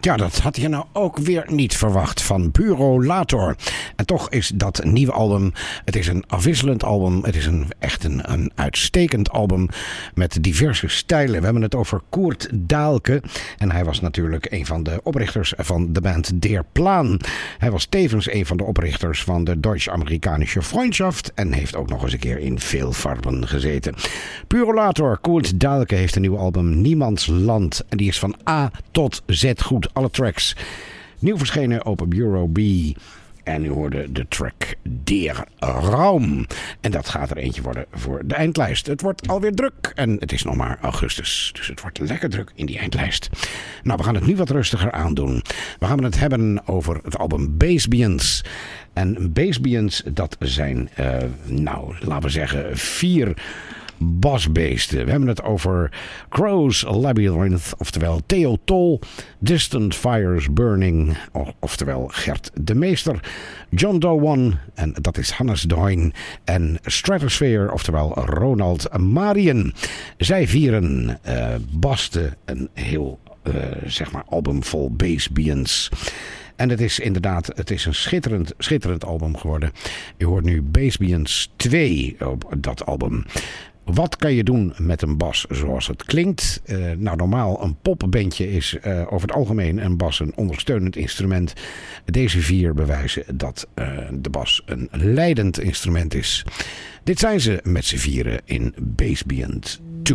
Ja, dat had je nou ook weer niet verwacht van Purolator. En toch is dat nieuwe album, het is een afwisselend album. Het is echt een uitstekend album met diverse stijlen. We hebben het over Koert Dahlke. En hij was natuurlijk een van de oprichters van de band Der Plan. Hij was tevens een van de oprichters van de Deutsch-Amerikanische Freundschaft. En heeft ook nog eens een keer in veel farben gezeten. Purolator, Koert Dahlke heeft een nieuw album, Niemands Land. En die is van A tot Z goed. Alle tracks. Nieuw verschenen op Bureau B. En u hoorde de track Der Raum. En dat gaat er eentje worden voor de eindlijst. Het wordt alweer druk. En het is nog maar augustus. Dus het wordt lekker druk in die eindlijst. Nou, we gaan het nu wat rustiger aandoen. We gaan het hebben over het album Bassbians. En Bassbians, dat zijn, laten we zeggen, 4 basbeesten. We hebben het over Crow's Labyrinth, oftewel Theo Tol, Distant Fires Burning, oftewel Gert de Meester, John Doe One, en dat is Hannes de Hoyn, en Stratosphere, oftewel Ronald Marien. Zij vieren basten een heel album vol bassbians. En het is inderdaad, een schitterend album geworden. Je hoort nu Bassbians 2 op dat album. Wat kan je doen met een bas zoals het klinkt? Normaal een popbandje is over het algemeen een bas een ondersteunend instrument. Deze 4 bewijzen dat de bas een leidend instrument is. Dit zijn ze met z'n vieren in Bassbians 2.